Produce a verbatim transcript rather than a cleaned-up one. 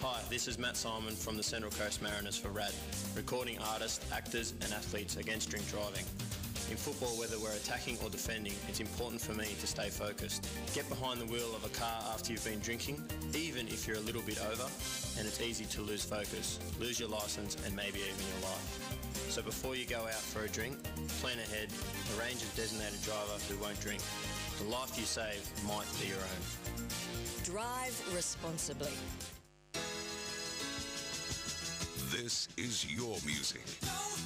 Hi, this is Matt Simon from the Central Coast Mariners for RAD, recording artists, actors and athletes against drink driving. In football, whether we're attacking or defending, it's important for me to stay focused. Get behind the wheel of a car after you've been drinking, even if you're a little bit over, and it's easy to lose focus, lose your licence and maybe even your life. So before you go out for a drink, plan ahead, arrange a designated driver who won't drink. The life you save might be your own. Drive responsibly. This is your music.